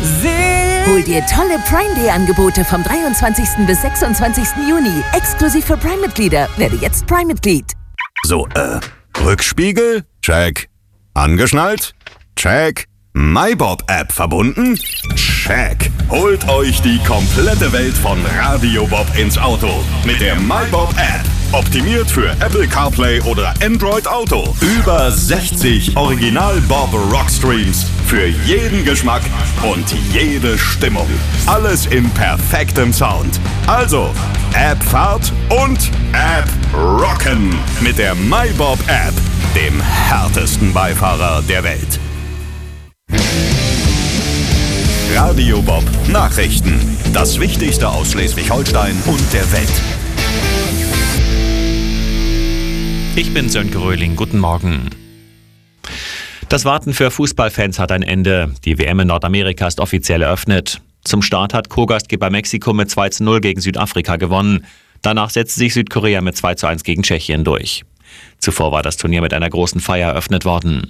Hol dir tolle Prime Day Angebote vom 23. bis 26. Juni. Exklusiv für Prime-Mitglieder. Werde jetzt Prime-Mitglied. So, Rückspiegel? Check. Angeschnallt? Check. MyBob-App verbunden? Check. Holt euch die komplette Welt von Radio Bob ins Auto. Mit der MyBob-App. Optimiert für Apple CarPlay oder Android Auto. Über 60 Original Bob Rockstreams. Für jeden Geschmack und jede Stimmung. Alles in perfektem Sound. Also, App-Fahrt und App-Rocken. Mit der MyBob-App. Dem härtesten Beifahrer der Welt. Radio Bob Nachrichten. Das Wichtigste aus Schleswig-Holstein und der Welt. Ich bin Sönke Röhling. Guten Morgen. Das Warten für Fußballfans hat ein Ende. Die WM in Nordamerika ist offiziell eröffnet. Zum Start hat Co-Gastgeber Mexiko mit 2:0 gegen Südafrika gewonnen. Danach setzte sich Südkorea mit 2:1 gegen Tschechien durch. Zuvor war das Turnier mit einer großen Feier eröffnet worden.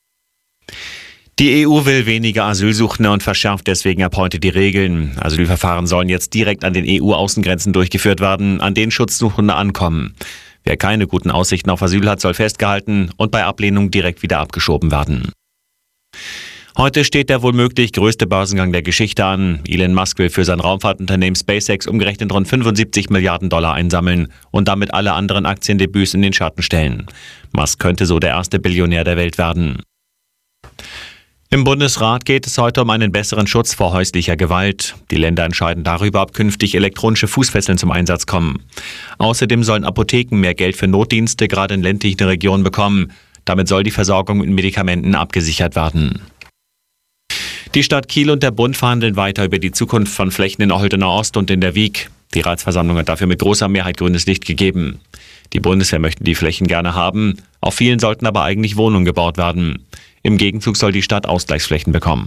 Die EU will weniger Asylsuchende und verschärft deswegen ab heute die Regeln. Asylverfahren sollen jetzt direkt an den EU-Außengrenzen durchgeführt werden, an denen Schutzsuchende ankommen. Wer keine guten Aussichten auf Asyl hat, soll festgehalten und bei Ablehnung direkt wieder abgeschoben werden. Heute steht der womöglich größte Börsengang der Geschichte an. Elon Musk will für sein Raumfahrtunternehmen SpaceX umgerechnet rund 75 Milliarden Dollar einsammeln und damit alle anderen Aktiendebüts in den Schatten stellen. Musk könnte so der erste Billionär der Welt werden. Im Bundesrat geht es heute um einen besseren Schutz vor häuslicher Gewalt. Die Länder entscheiden darüber, ob künftig elektronische Fußfesseln zum Einsatz kommen. Außerdem sollen Apotheken mehr Geld für Notdienste gerade in ländlichen Regionen bekommen. Damit soll die Versorgung mit Medikamenten abgesichert werden. Die Stadt Kiel und der Bund verhandeln weiter über die Zukunft von Flächen in Holtener Ost und in der Wiek. Die Ratsversammlung hat dafür mit großer Mehrheit grünes Licht gegeben. Die Bundeswehr möchte die Flächen gerne haben. Auf vielen sollten aber eigentlich Wohnungen gebaut werden. Im Gegenzug soll die Stadt Ausgleichsflächen bekommen.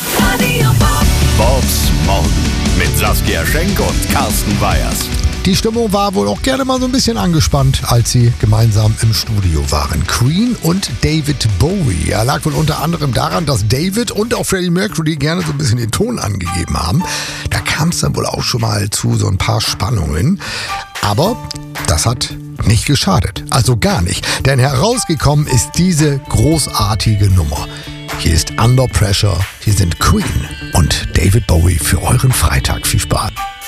Bobs Morgen mit Saskia Schenk und Carsten Weyers. Die Stimmung war wohl auch gerne mal so ein bisschen angespannt, als sie gemeinsam im Studio waren. Queen und David Bowie. Er lag wohl unter anderem daran, dass David und auch Freddie Mercury gerne so ein bisschen den Ton angegeben haben. Da kam es dann wohl auch schon mal zu so ein paar Spannungen. Aber das hat nicht geschadet. Also gar nicht. Denn herausgekommen ist diese großartige Nummer. Hier ist Under Pressure. Hier sind Queen und David Bowie für euren Freitag. Viel Spaß.